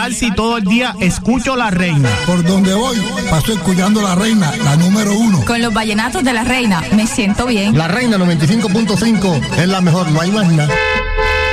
salsa y todo el día escucho La Reina. Por donde voy, paso escuchando La Reina, la número 1. Con los vallenatos de La Reina, me siento bien. La Reina 95.5 es la mejor, no hay más nada.